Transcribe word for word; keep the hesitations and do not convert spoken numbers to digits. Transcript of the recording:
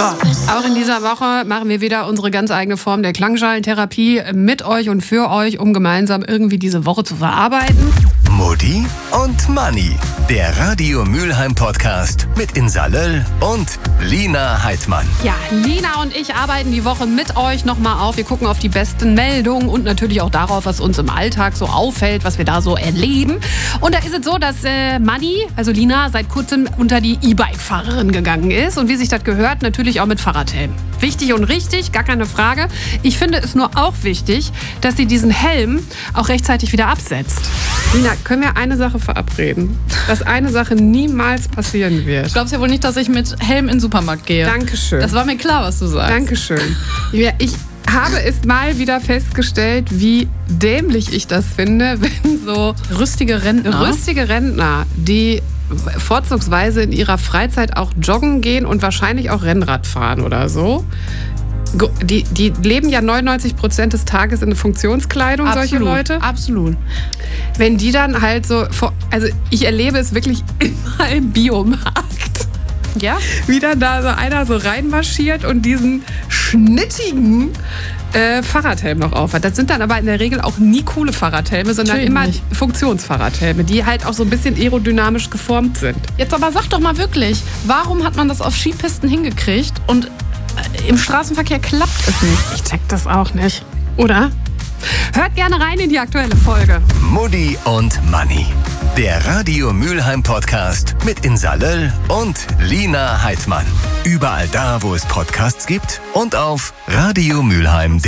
Auch in dieser Woche machen wir wieder unsere ganz eigene Form der Klangschalentherapie mit euch und für euch, um gemeinsam irgendwie diese Woche zu verarbeiten. Mutti und Manni, der Radio Mülheim Podcast mit Insa Löll und Lina Heidmann. Ja, Lina und ich arbeiten die Woche mit euch nochmal auf. Wir gucken auf die besten Meldungen und natürlich auch darauf, was uns im Alltag so auffällt, was wir da so erleben. Und da ist es so, dass äh, Manni, also Lina, seit kurzem unter die E-Bike-Fahrerin gegangen ist. Und wie sich das gehört, natürlich auch mit Fahrradhelm. Wichtig und richtig, gar keine Frage. Ich finde es nur auch wichtig, dass sie diesen Helm auch rechtzeitig wieder absetzt. Lina, können wir eine Sache verabreden? Dass eine Sache niemals passieren wird. Du glaubst ja wohl nicht, dass ich mit Helm in den Supermarkt gehe. Dankeschön. Das war mir klar, was du sagst. Dankeschön. Ja, ich habe es mal wieder festgestellt, wie dämlich ich das finde, wenn so Rüstige Rentner. rüstige Rentner, die vorzugsweise in ihrer Freizeit auch joggen gehen und wahrscheinlich auch Rennrad fahren oder so. Die, die leben ja neunundneunzig Prozent des Tages in der Funktionskleidung, Absolut, solche Leute. Absolut. Wenn die dann halt so, vor, also ich erlebe es wirklich immer im Biomarkt. Ja? Wie dann da so einer so reinmarschiert und diesen schnittigen äh, Fahrradhelm noch aufhat. Das sind dann aber in der Regel auch nie coole Fahrradhelme, sondern Natürlich immer nicht. Funktionsfahrradhelme, die halt auch so ein bisschen aerodynamisch geformt sind. Jetzt aber sag doch mal wirklich, warum hat man das auf Skipisten hingekriegt und im Straßenverkehr klappt es nicht? Ich check das auch nicht. Oder? Hört gerne rein in die aktuelle Folge. Mutti und Manni, der Radio Mülheim Podcast mit Insa Löll und Lina Heidmann. Überall da, wo es Podcasts gibt und auf radiomülheim punkt de.